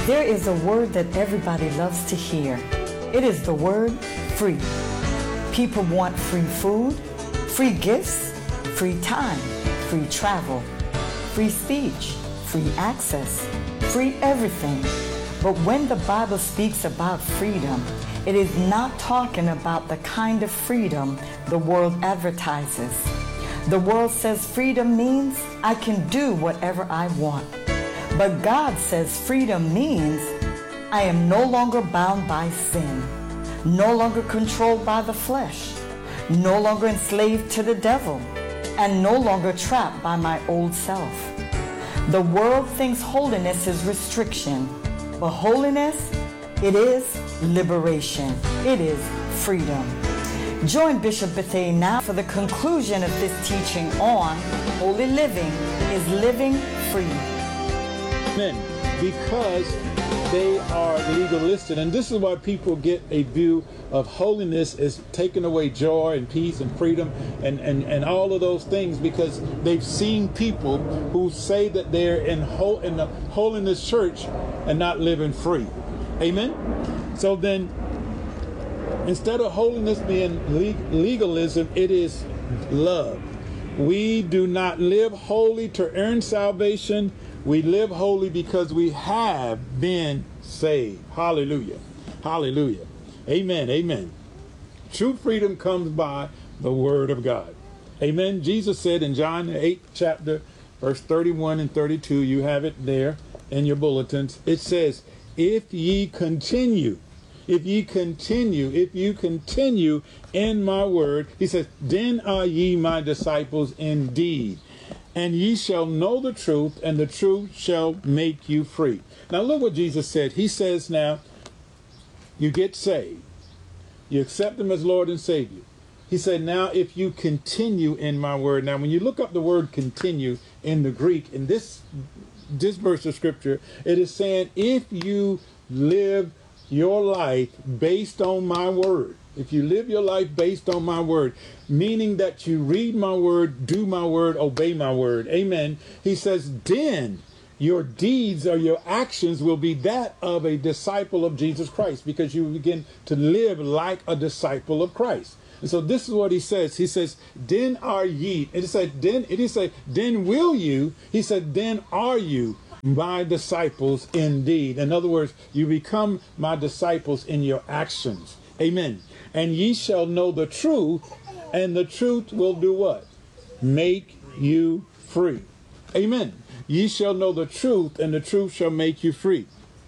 There is a word that everybody loves to hear. It is the word free. People want free food, free gifts, free time, free travel, free speech, free access, free everything. But when the Bible speaks about freedom, it is not talking about the kind of freedom the world advertises. The world says freedom means I can do whatever I want. But God says freedom means I am no longer bound by sin, no longer controlled by the flesh, no longer enslaved to the devil, and no longer trapped by my old self. The world thinks holiness is restriction, but holiness, it is liberation. It is freedom. Join Bishop Bethea now for the conclusion of this teaching on holy living is living free. Amen. Because they are legalistic, and this is why people get a view of holiness as taking away joy and peace and freedom and all of those things, because they've seen people who say that they're in the holiness church and not living free. Amen. So then, instead of holiness being legalism, it is love. We do not live holy to earn salvation. We live holy because we have been saved. Hallelujah. Hallelujah. Amen. Amen. True freedom comes by the word of God. Amen. Jesus said in John the 8th chapter, verse 31 and 32, you have it there in your bulletins. It says, if you continue in my word, he says, then are ye my disciples indeed. And ye shall know the truth, and the truth shall make you free. Now look what Jesus said. He says now, you get saved. You accept him as Lord and Savior. He said, now if you continue in my word. Now when you look up the word continue in the Greek, in this verse of scripture, it is saying, if you live your life based on my word, if you live your life based on my word, meaning that you read my word, do my word, obey my word. Amen. He says, then your deeds or your actions will be that of a disciple of Jesus Christ, because you begin to live like a disciple of Christ. And so this is what he says. He says, then are ye. And it said, then will you. He said, then are you my disciples indeed. In other words, you become my disciples in your actions. Amen. And ye shall know the truth, and the truth will do what? Make you free. Amen. Ye shall know the truth, and the truth shall make you free.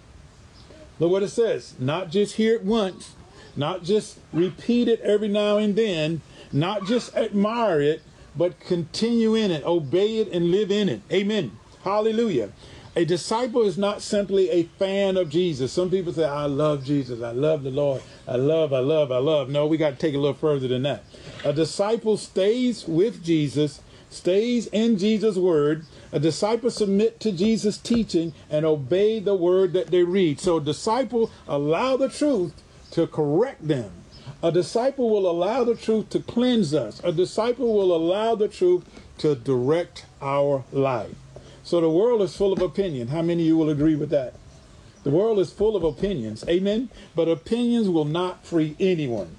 Look what it says. Not just hear it once, not just repeat it every now and then, not just admire it, but continue in it, obey it, and live in it. Amen. Hallelujah. A disciple is not simply a fan of Jesus. Some people say, I love Jesus. I love the Lord. I love. No, we got to take it a little further than that. A disciple stays with Jesus, stays in Jesus' word. A disciple submit to Jesus' teaching and obey the word that they read. So a disciple allow the truth to correct them. A disciple will allow the truth to cleanse us. A disciple will allow the truth to direct our life. So the world is full of opinion. How many of you will agree with that? The world is full of opinions. Amen. But opinions will not free anyone.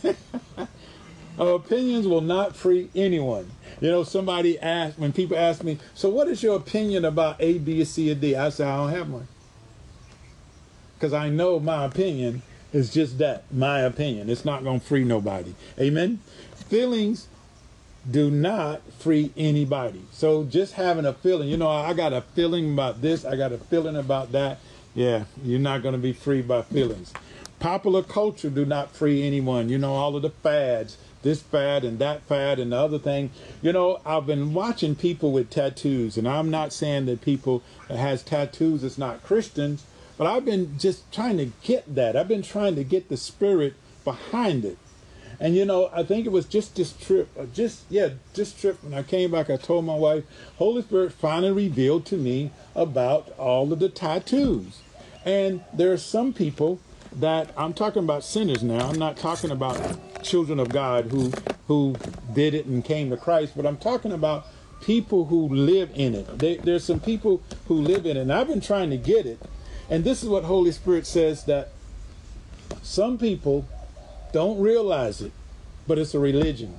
Opinions will not free anyone. You know, when people ask me, so what is your opinion about A, B, C, or D? I say, I don't have one. Because I know my opinion is just that, my opinion. It's not going to free nobody. Amen. Feelings do not free anybody. So just having a feeling, you know, I got a feeling about this, I got a feeling about that. Yeah, you're not going to be free by feelings. Popular culture do not free anyone. You know, all of the fads, this fad and that fad and the other thing. You know, I've been watching people with tattoos, and I'm not saying that people that has tattoos is not Christians, but I've been just trying to get that. I've been trying to get the spirit behind it. And, you know, I think it was just this trip, when I came back, I told my wife, Holy Spirit finally revealed to me about all of the tattoos. And there are some people that, I'm talking about sinners now, I'm not talking about children of God who did it and came to Christ, but I'm talking about people who live in it. There's some people who live in it, and I've been trying to get it. And this is what Holy Spirit says, that some people don't realize it, but it's a religion.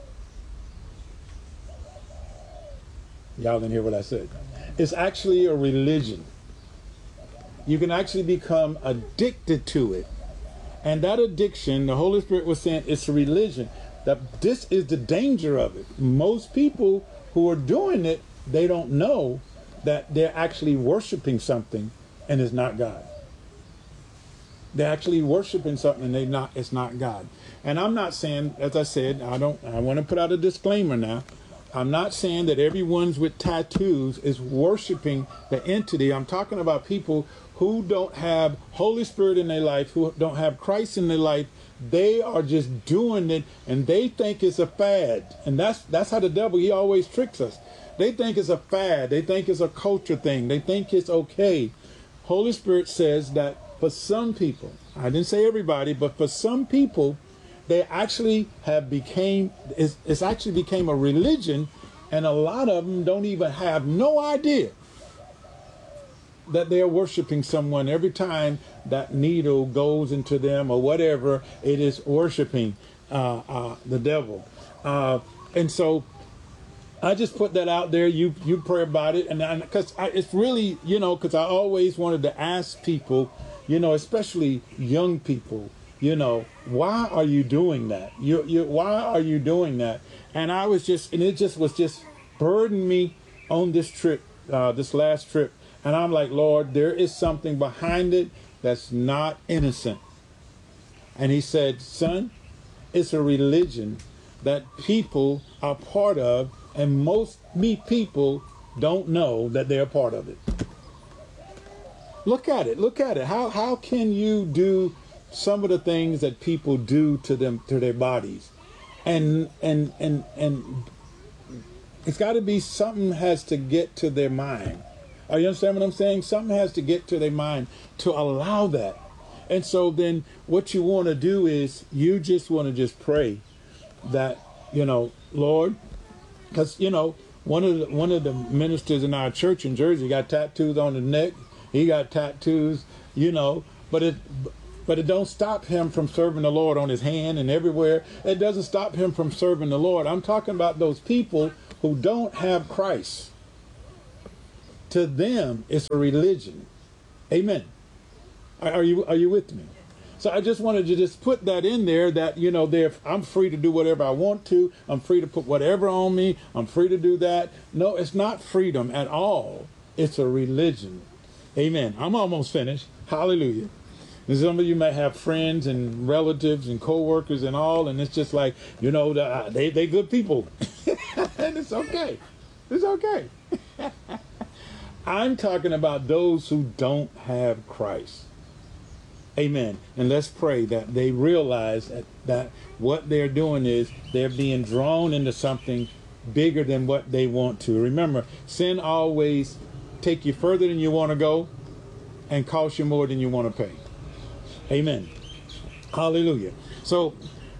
Y'all didn't hear what I said. It's actually a religion. You can actually become addicted to it. And that addiction, the Holy Spirit was saying, it's a religion. That this is the danger of it. Most people who are doing it, they don't know that they're actually worshiping something and it's not God. They're actually worshiping something and it's not God. And I'm not saying, as I said, I want to put out a disclaimer now. I'm not saying that everyone's with tattoos is worshiping the entity. I'm talking about people who don't have Holy Spirit in their life, who don't have Christ in their life. They are just doing it and they think it's a fad. And that's how the devil, he always tricks us. They think it's a fad. They think it's a culture thing. They think it's okay. Holy Spirit says that for some people, I didn't say everybody, but for some people, they actually it's actually became a religion, and a lot of them don't even have no idea that they're worshiping someone. Every time that needle goes into them or whatever, it is worshiping the devil. And so I just put that out there. You pray about it, and because it's really, because I always wanted to ask people, especially young people, why are you doing that? Why are you doing that? And it was just burdened me on this trip, this last trip. And I'm like, Lord, there is something behind it that's not innocent. And he said, son, it's a religion that people are part of, and most people don't know that they're part of it. Look at it. How can you do some of the things that people do to their bodies? And it's got to be something has to get to their mind. Are you understand what I'm saying? Something has to get to their mind to allow that. And so then what you want to do is you just want to just pray that, Lord, because, one of the ministers in our church in Jersey got tattoos on his neck. He got tattoos, but it don't stop him from serving the Lord on his hand and everywhere. It doesn't stop him from serving the Lord. I'm talking about those people who don't have Christ. To them, it's a religion. Amen. Are you with me? So I just wanted to just put that in there that, I'm free to do whatever I want to. I'm free to put whatever on me. I'm free to do that. No, it's not freedom at all. It's a religion. Amen. I'm almost finished. Hallelujah. And some of you might have friends and relatives and co-workers and all, and it's just like, they good people. And it's okay. It's okay. I'm talking about those who don't have Christ. Amen. And let's pray that they realize that what they're doing is they're being drawn into something bigger than what they want to. Remember, sin always take you further than you want to go and cost you more than you want to pay. Amen. Hallelujah. So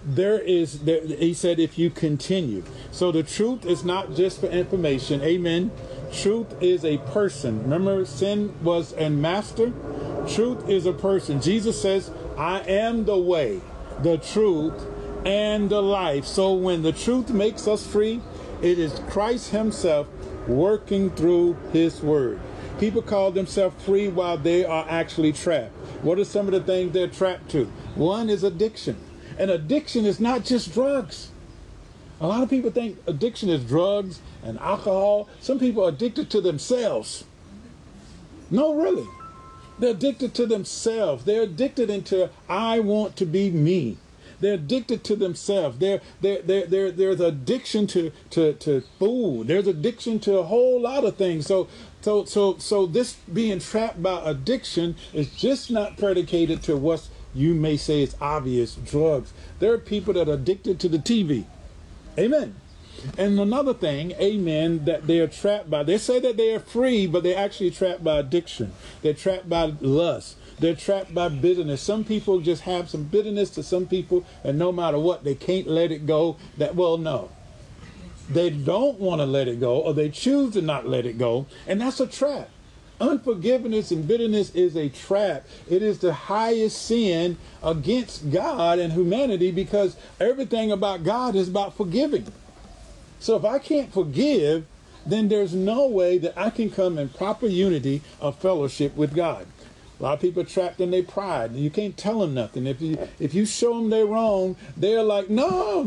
he said, if you continue. So the truth is not just for information. Amen. Truth is a person. Remember, sin was a master. Truth is a person. Jesus says, I am the way, the truth, and the life. So when the truth makes us free, it is Christ himself working through his word. People call themselves free while they are actually trapped. What are some of the things they're trapped to? One is addiction. And addiction is not just drugs. A lot of people think addiction is drugs and alcohol. Some people are addicted to themselves. No, really. They're addicted to themselves. They're addicted into, I want to be me. They're addicted to themselves. There's addiction to food. There's addiction to a whole lot of things. So this being trapped by addiction is just not predicated to what you may say is obvious, drugs. There are people that are addicted to the TV. Amen. And another thing, amen, that they are trapped by. They say that they are free, but they're actually trapped by addiction. They're trapped by lust. They're trapped by bitterness. Some people just have some bitterness to some people, and no matter what, they can't let it go. No. They don't want to let it go, or they choose to not let it go, and that's a trap. Unforgiveness and bitterness is a trap. It is the highest sin against God and humanity, because everything about God is about forgiving. So if I can't forgive, then there's no way that I can come in proper unity of fellowship with God. A lot of people are trapped in their pride. You can't tell them nothing. If you show them they're wrong, they're like, no.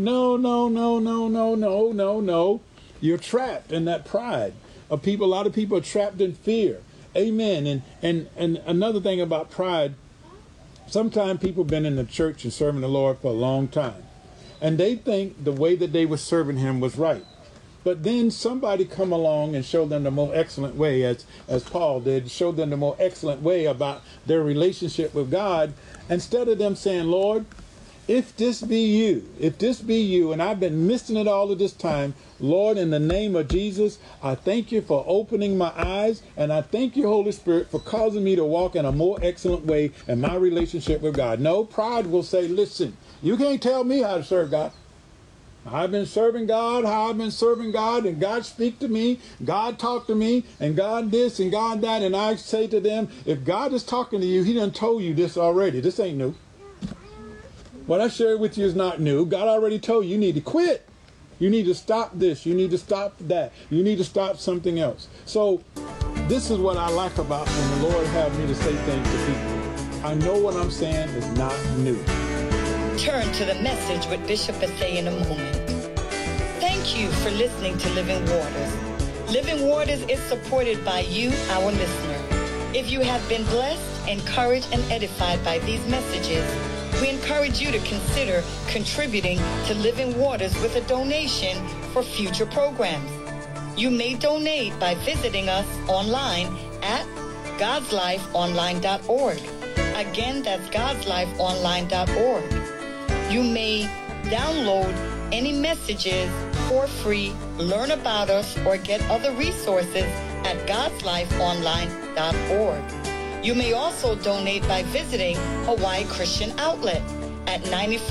You're trapped in that pride of people. A lot of people are trapped in fear. Amen. And another thing about pride, sometimes people have been in the church and serving the Lord for a long time, and they think the way that they were serving him was right. But then somebody come along and show them the more excellent way, as Paul did, show them the more excellent way about their relationship with God. Instead of them saying, Lord, if this be you, and I've been missing it all of this time, Lord, in the name of Jesus, I thank you for opening my eyes, and I thank you, Holy Spirit, for causing me to walk in a more excellent way in my relationship with God. No, pride will say, listen, you can't tell me how to serve God. I've been serving God, and God speak to me, God talk to me, and God this and God that, and I say to them, if God is talking to you, he done told you this already. This ain't new. What I shared with you is not new. God already told you, you need to quit. You need to stop this. You need to stop that. You need to stop something else. So this is what I like about when the Lord have me to say things to people. I know what I'm saying is not new. Turn to the message with Bishop Bethea in a moment. Thank you for listening to Living Waters. Living Waters is supported by you, our listener. If you have been blessed, encouraged, and edified by these messages, we encourage you to consider contributing to Living Waters with a donation for future programs. You may donate by visiting us online at godslifeonline.org. Again, that's godslifeonline.org. You may download any messages for free, learn about us, or get other resources at godslifeonline.org. You may also donate by visiting Hawaii Christian Outlet at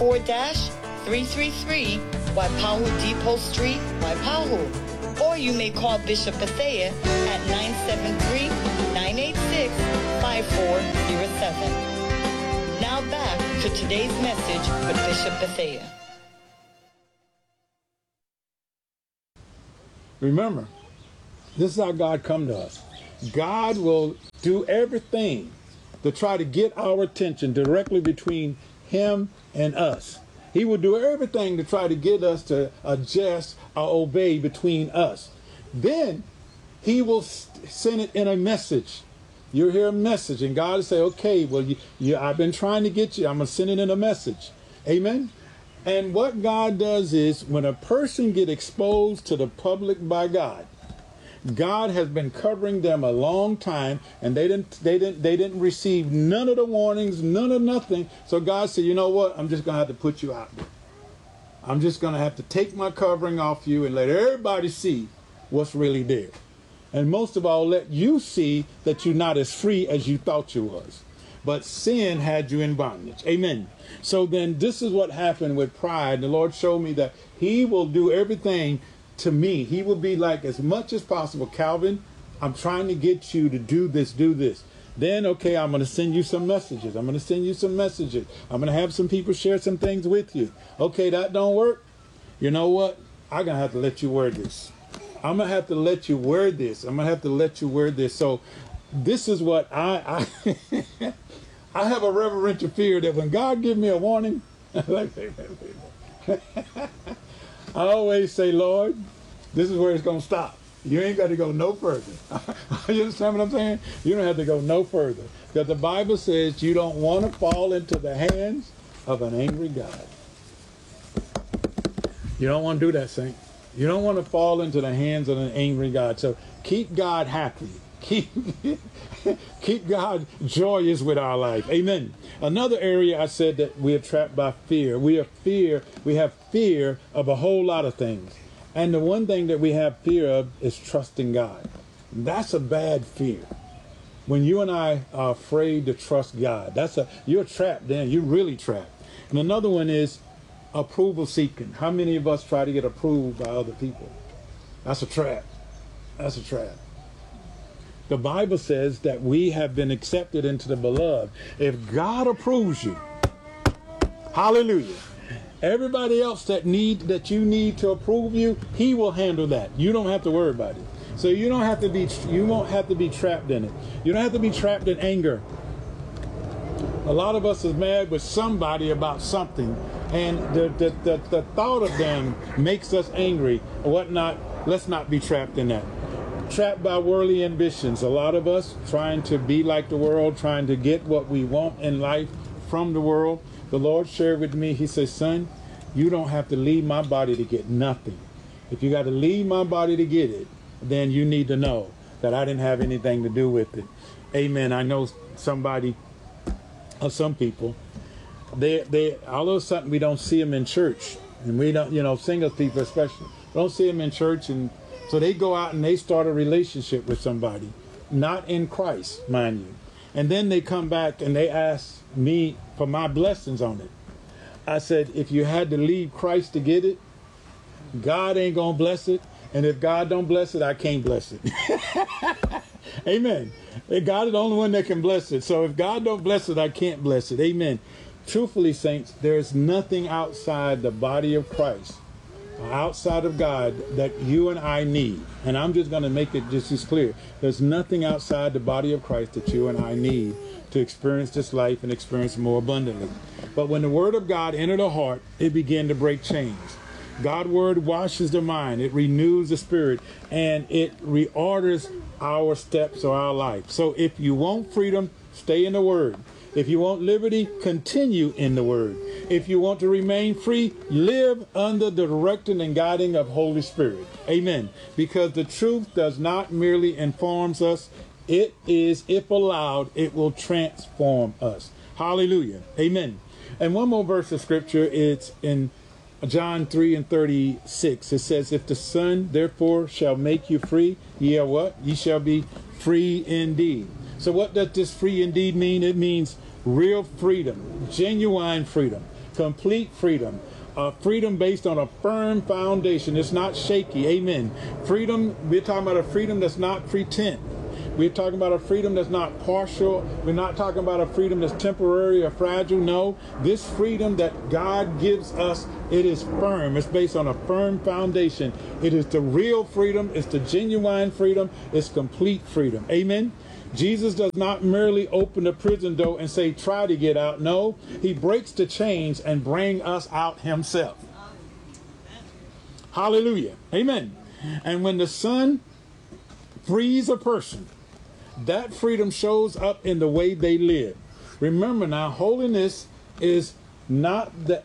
94-333 Waipahu Depot Street, Waipahu. Or you may call Bishop Bethea at 973-986-5407. Now back to today's message with Bishop Bethea. Remember, this is how God come to us. God will do everything to try to get our attention directly between him and us. He will do everything to try to get us to adjust or obey between us. Then he will send it in a message. You'll hear a message, and God will say, okay, well, I've been trying to get you. I'm going to send it in a message. Amen? And what God does is, when a person gets exposed to the public by God, God has been covering them a long time, and they didn't receive none of the warnings, none of nothing. So God said, you know what? I'm just going to have to put you out there. I'm just going to have to take my covering off you and let everybody see what's really there. And most of all, let you see that you're not as free as you thought you was. But sin had you in bondage. Amen. So then this is what happened with pride. The Lord showed me that he will do everything to me. He will be like, as much as possible, Calvin, I'm trying to get you to do this, do this. Then, okay, I'm going to send you some messages. I'm going to have some people share some things with you. Okay, that don't work. You know what? I'm going to have to let you wear this. I'm going to have to let you wear this. So this is what I have a reverential fear that when God gives me a warning, I always say, Lord, this is where it's going to stop. You ain't got to go no further. You understand what I'm saying? You don't have to go no further. Because the Bible says you don't want to fall into the hands of an angry God. You don't want to do that, saint. You don't want to fall into the hands of an angry God. So keep God happy. Keep God joyous with our life. Amen. Another area I said that we are trapped by fear. We have fear of a whole lot of things. And the one thing that we have fear of is trusting God. That's a bad fear. When you and I are afraid to trust God, you're trapped then. You're really trapped. And another one is approval seeking. How many of us try to get approved by other people? That's a trap. The Bible says that we have been accepted into the beloved. If God approves you, hallelujah, everybody else that you need to approve you, he will handle that. You don't have to worry about it. So you won't have to be trapped in it. You don't have to be trapped in anger. A lot of us is mad with somebody about something, and the thought of them makes us angry or whatnot. Let's not be trapped in that. Trapped by worldly ambitions. A lot of us trying to be like the world, trying to get what we want in life from the world. The Lord shared with me, he says, son, you don't have to leave my body to get nothing. If you got to leave my body to get it, then you need to know that I didn't have anything to do with it. Amen. I know somebody, or some people, they all of a sudden we don't see them in church, and we don't, single people especially, we don't see them in church, and so they go out and they start a relationship with somebody, not in Christ, mind you, and then they come back and they ask me for my blessings on it. I said, if you had to leave Christ to get it, God ain't gonna bless it. And if God don't bless it, I can't bless it. Amen. God is the only one that can bless it. So if God don't bless it, I can't bless it. Amen. Truthfully, saints, there's nothing outside the body of Christ, outside of God, that you and I need. And I'm just going to make it just as clear. There's nothing outside the body of Christ that you and I need to experience this life and experience more abundantly. But when the word of God entered the heart, it began to break chains. God's word washes the mind, it renews the spirit, and it reorders our steps or our life. So if you want freedom, stay in the word. If you want liberty, continue in the word. If you want to remain free, live under the directing and guiding of Holy Spirit. Amen. Because the truth does not merely inform us, it is, if allowed, it will transform us. Hallelujah. Amen. And one more verse of scripture, it's in John 3:36, it says, if the Son therefore shall make you free, ye are what? Ye shall be free indeed. So what does this free indeed mean? It means real freedom, genuine freedom, complete freedom, freedom based on a firm foundation. It's not shaky. Amen. Freedom, we're talking about a freedom that's not pretense. We're talking about a freedom that's not partial. We're not talking about a freedom that's temporary or fragile. No, this freedom that God gives us, it is firm. It's based on a firm foundation. It is the real freedom. It's the genuine freedom. It's complete freedom. Amen. Jesus does not merely open the prison door and say, try to get out. No, he breaks the chains and brings us out himself. Hallelujah. Amen. And when the Son frees a person, that freedom shows up in the way they live. Remember now, holiness is not the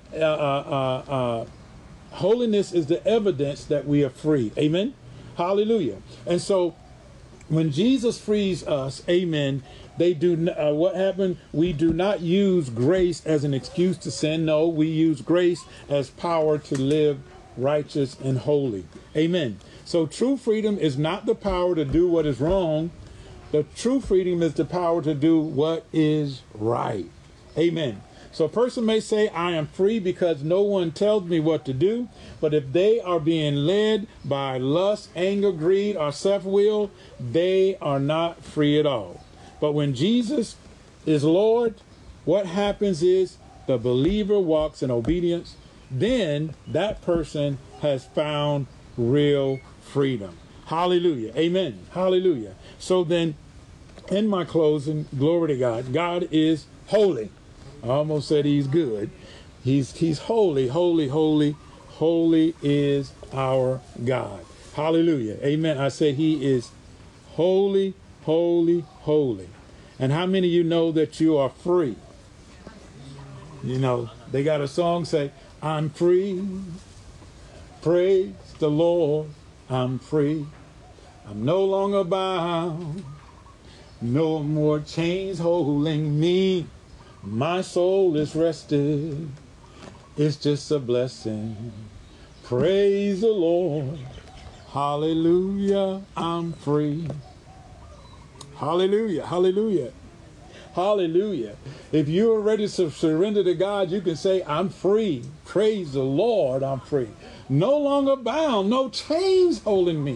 holiness is the evidence that we are free. Amen. Hallelujah. And so when Jesus frees us, amen, they do what happened? We do not use grace as an excuse to sin. No, we use grace as power to live righteous and holy. Amen. So true freedom is not the power to do what is wrong. The true freedom is the power to do what is right. Amen. So a person may say, I am free because no one tells me what to do. But if they are being led by lust, anger, greed, or self-will, they are not free at all. But when Jesus is Lord, what happens is the believer walks in obedience. Then that person has found real freedom. Hallelujah. Amen. Hallelujah. So then, in my closing, glory to God. God is holy. I almost said he's good. He's holy, holy, holy. Holy is our God. Hallelujah. Amen. I say he is holy, holy, holy. And how many of you know that you are free? You know, they got a song say, I'm free. Praise the Lord. I'm free. I'm no longer bound. No more chains holding me. My soul is rested. It's just a blessing. Praise the Lord. Hallelujah. I'm free. Hallelujah. Hallelujah. Hallelujah. If you are ready to surrender to God, you can say, I'm free. Praise the Lord. I'm free. No longer bound. No chains holding me.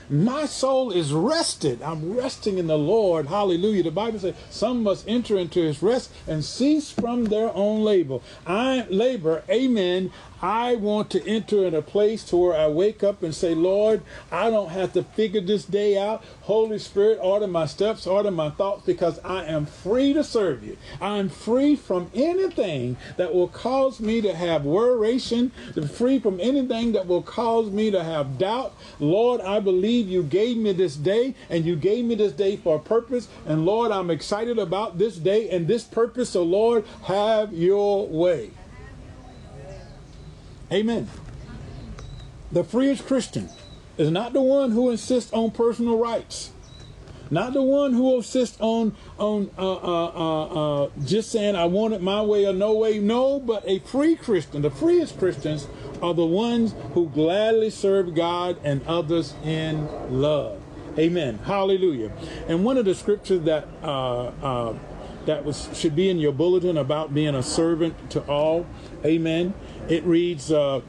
My soul is rested. I'm resting in the Lord. Hallelujah. The Bible says some must enter into his rest and cease from their own labor. Amen. I want to enter in a place to where I wake up and say, Lord, I don't have to figure this day out. Holy Spirit, order my steps, order my thoughts, because I am free to serve you. I'm free from anything that will cause me to have worration, free from anything that will cause me to have doubt. Lord, I believe you gave me this day, and you gave me this day for a purpose. And Lord, I'm excited about this day and this purpose. So Lord, have your way. Amen. The freest Christian is not the one who insists on personal rights, not the one who insists on just saying I want it my way or no way. No, but a free Christian. The freest Christians are the ones who gladly serve God and others in love. Amen. Hallelujah. And one of the scriptures that should be in your bulletin about being a servant to all. Amen. It reads in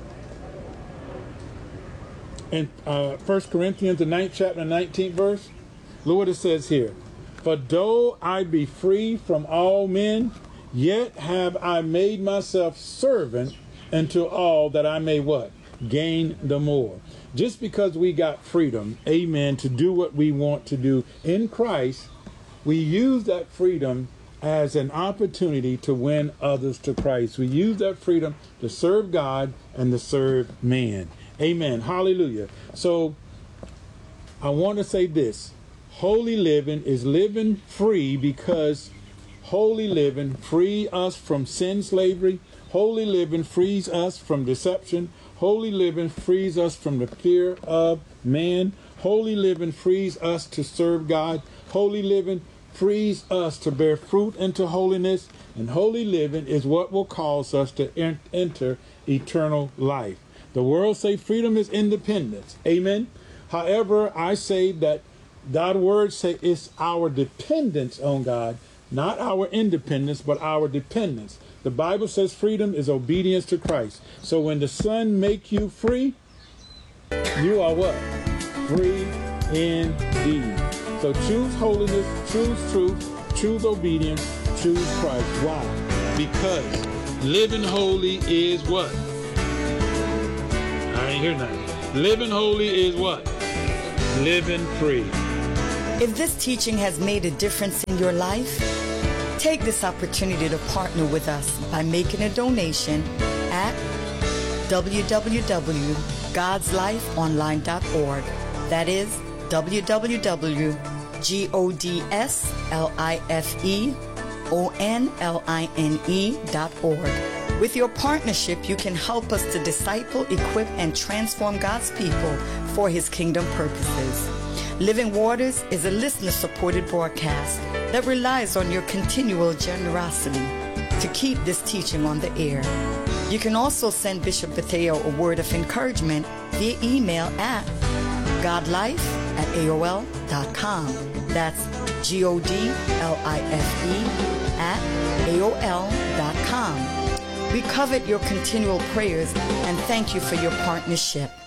1 Corinthians, the 9th chapter, 19th verse. Look what it says here. For though I be free from all men, yet have I made myself servant unto all, that I may what? Gain the more. Just because we got freedom, amen, to do what we want to do in Christ, we use that freedom as an opportunity to win others to Christ. We use that freedom to serve God and to serve man. Amen. Hallelujah. So I want to say this. Holy living is living free, because holy living frees us from sin slavery. Holy living frees us from deception. Holy living frees us from the fear of man. Holy living frees us to serve God. Holy living frees us to bear fruit into holiness, and holy living is what will cause us to enter eternal life. The world say freedom is independence. Amen. However, I say that God's word say it's our dependence on God, not our independence, but our dependence. The Bible says freedom is obedience to Christ. So when the Son make you free, you are what? Free indeed. So choose holiness, choose truth, choose obedience, choose Christ. Why? Because living holy is what? I ain't hear nothing. Living holy is what? Living free. If this teaching has made a difference in your life, take this opportunity to partner with us by making a donation at www.godslifeonline.org. That is www.godslifeonline.org. With your partnership, you can help us to disciple, equip, and transform God's people for His kingdom purposes. Living Waters is a listener-supported broadcast that relies on your continual generosity to keep this teaching on the air. You can also send Bishop Bethea a word of encouragement via email at godlife@aol.com. That's godlife@aol.com. We covet your continual prayers and thank you for your partnership.